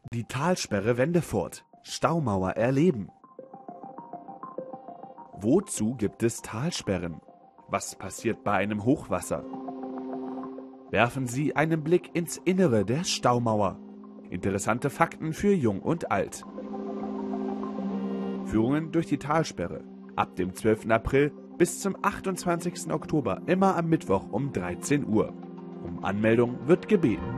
Die Talsperre Wendefurt. Staumauer erleben. Wozu gibt es Talsperren? Was passiert bei einem Hochwasser? Werfen Sie einen Blick ins Innere der Staumauer. Interessante Fakten für Jung und Alt. Führungen durch die Talsperre. Ab dem 12. April bis zum 28. Oktober immer am Mittwoch um 13 Uhr. Um Anmeldung wird gebeten.